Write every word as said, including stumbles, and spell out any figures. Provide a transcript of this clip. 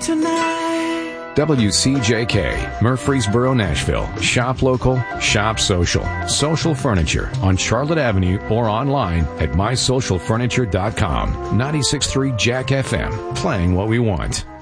tonight. W C J K, Murfreesboro, Nashville. Shop local, shop social. Social Furniture on Charlotte Avenue or online at my social furniture dot com. ninety-six point three Jack F M, playing what we want.